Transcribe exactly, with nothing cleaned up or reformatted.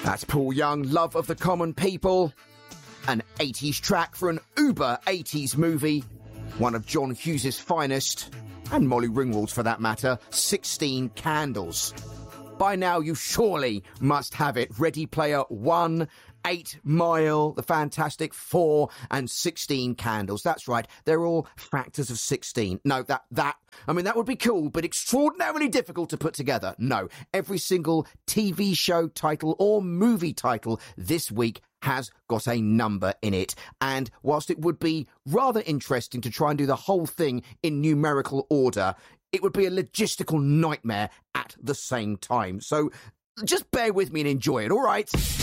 That's Paul Young, Love of the Common People. An eighties track for an uber eighties movie. One of John Hughes' finest. And Molly Ringwald's for that matter. sixteen Candles. By now you surely must have it. Ready Player One, Eight Mile, The Fantastic Four, and sixteen Candles. That's right. They're all factors of sixteen. No, that, that, I mean, that would be cool, but extraordinarily difficult to put together. No, every single T V show title or movie title this week has got a number in it. And whilst it would be rather interesting to try and do the whole thing in numerical order, it would be a logistical nightmare at the same time. So just bear with me and enjoy it, all right?